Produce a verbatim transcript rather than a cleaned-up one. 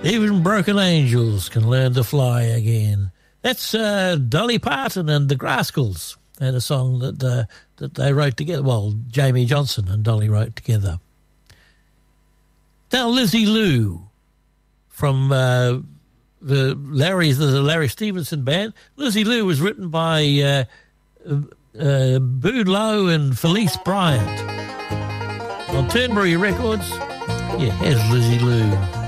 Even broken angels can learn to fly again. That's uh, Dolly Parton and the Graskels, and a song that uh, that they wrote together. Well, Jamie Johnson and Dolly wrote together. Now, Lizzie Lou from uh, the Larry, the Larry Stevenson band. Lizzie Lou was written by uh, uh, Boo Lowe and Felice Bryant on Turnberry Records. Yeah, here's Lizzie Lou.